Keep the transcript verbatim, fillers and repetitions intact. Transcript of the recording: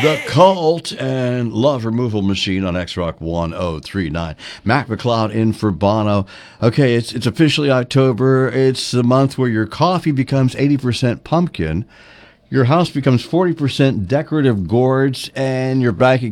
The Cult and Love Removal Machine on X-Rock one oh three nine. Mac McLeod in for Bono. Okay, it's it's officially October. It's the month where your coffee becomes eighty percent pumpkin, your house becomes forty percent decorative gourds, and your bank